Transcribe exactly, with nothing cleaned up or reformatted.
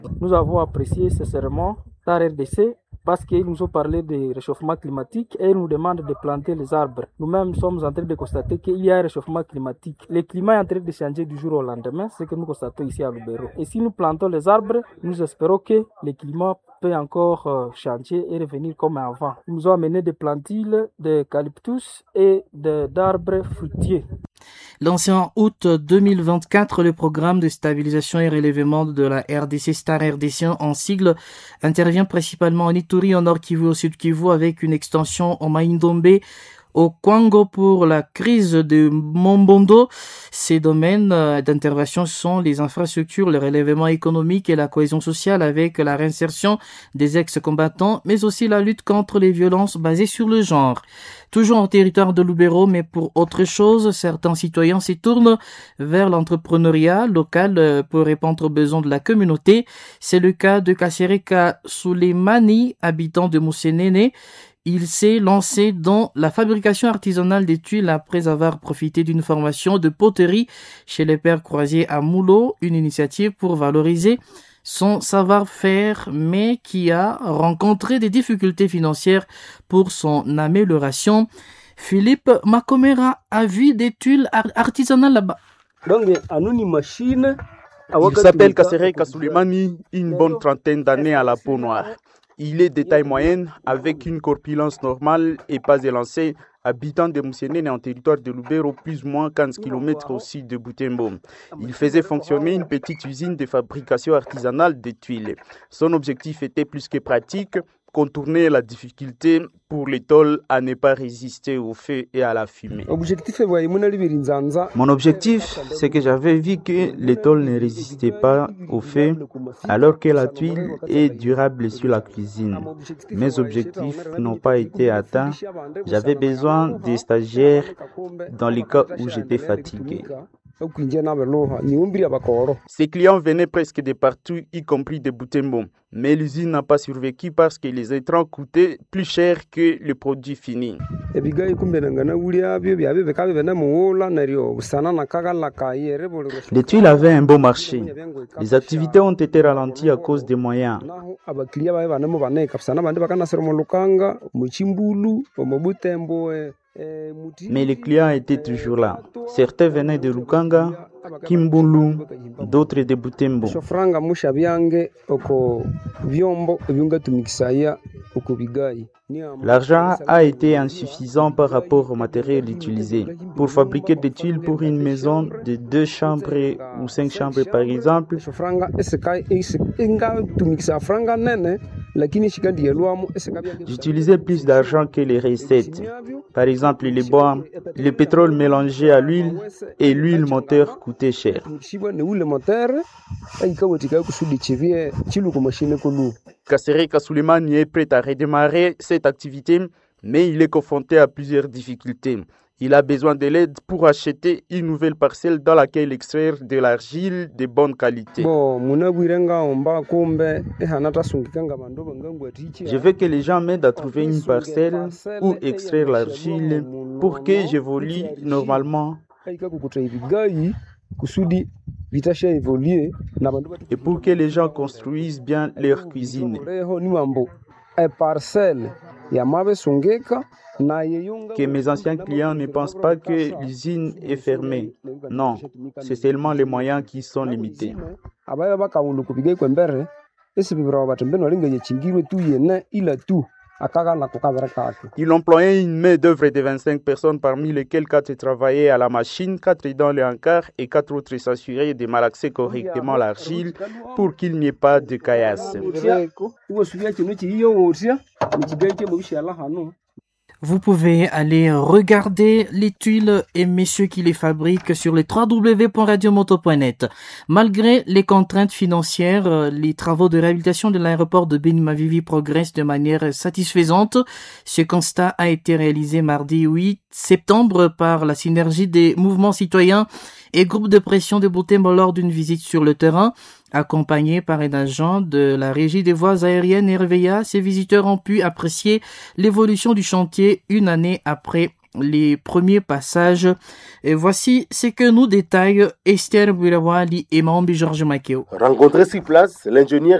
Nous avons apprécié sincèrement Star R D C parce qu'ils nous ont parlé du réchauffement climatique et ils nous demandent de planter les arbres. Nous-mêmes sommes en train de constater qu'il y a un réchauffement climatique. Le climat est en train de changer du jour au lendemain, c'est ce que nous constatons ici à Lubero. Et si nous plantons les arbres, nous espérons que le climat peut encore euh, changer et revenir comme avant. Ils nous ont amené des plantules d'eucalyptus et de, d'arbres fruitiers. Lancé en août deux mille vingt-quatre, le programme de stabilisation et relèvement de la R D C Star R D C en sigle intervient principalement en Ituri, au Nord Kivu, au Sud Kivu, avec une extension au Maïndombe, au Kwango pour la crise de Mombondo. Ces domaines d'intervention sont les infrastructures, le relèvement économique et la cohésion sociale avec la réinsertion des ex-combattants, mais aussi la lutte contre les violences basées sur le genre. Toujours en territoire de Lubero, mais pour autre chose, certains citoyens s'y tournent vers l'entrepreneuriat local pour répondre aux besoins de la communauté. C'est le cas de Kasereka Souleimani, habitant de Moussenene. Il s'est lancé dans la fabrication artisanale des tuiles après avoir profité d'une formation de poterie chez les pères Croisier à Moulo, une initiative pour valoriser son savoir-faire, mais qui a rencontré des difficultés financières pour son amélioration. Philippe Makomera a vu des tuiles artisanales là-bas. Donc, une machine. Il s'appelle Kasereka Souleimani, une bonne trentaine d'années à la peau noire. Il est de taille moyenne, avec une corpulence normale et pas élancée, habitant de Moussenene en territoire de Lubero, plus ou moins quinze kilomètres au sud de Butembo. Il faisait fonctionner une petite usine de fabrication artisanale de tuiles. Son objectif était plus que pratique, contourner la difficulté pour les tôles à ne pas résister au feu et à la fumée. Mon objectif, c'est que j'avais vu que les tôles ne résistaient pas au feu, alors que la tuile est durable sur la cuisine. Mes objectifs n'ont pas été atteints. J'avais besoin des stagiaires dans les cas où j'étais fatigué. Ces clients venaient presque de partout, y compris de Butembo. Mais l'usine n'a pas survécu parce que les intrants coûtaient plus cher que le produit fini. Les tuiles avaient un bon marché. Les activités ont été ralenties à cause des moyens. Mais les clients étaient toujours là. Certains venaient de Lukanga, Kimbulu, d'autres de Butembo. L'argent a été insuffisant par rapport au matériel utilisé. Pour fabriquer des tuiles pour une maison de deux chambres ou cinq chambres par exemple, j'utilisais plus d'argent que les recettes. Par exemple, les bois, le pétrole mélangé à l'huile et l'huile moteur coûtait cher. Kasereka Souleimani est prêt à redémarrer cette activité, mais il est confronté à plusieurs difficultés. Il a besoin de l'aide pour acheter une nouvelle parcelle dans laquelle extraire de l'argile de bonne qualité. Je veux que les gens m'aident à trouver une parcelle où extraire l'argile pour que j'évolue normalement et pour que les gens construisent bien leur cuisine. Que mes anciens clients ne pensent pas que l'usine est fermée. Non, c'est seulement les moyens qui sont limités. Il employait une main-d'œuvre de vingt-cinq personnes, parmi lesquelles quatre travaillaient à la machine, quatre dans le hangar et quatre autres s'assuraient de malaxer correctement l'argile pour qu'il n'y ait pas de caillasse. Vous pouvez aller regarder les tuiles et messieurs qui les fabriquent sur le w w w point radio moto point net. Malgré les contraintes financières, les travaux de réhabilitation de l'aéroport de Beni-Mavivi progressent de manière satisfaisante. Ce constat a été réalisé mardi huit septembre par la synergie des mouvements citoyens et groupes de pression de Butembo lors d'une visite sur le terrain. Accompagnés par un agent de la Régie des voies aériennes R V A, ces visiteurs ont pu apprécier l'évolution du chantier une année après les premiers passages. Et voici ce que nous détaille Esther Bouirawali et Mambi Georges Makeo. Rencontré sur place, l'ingénieur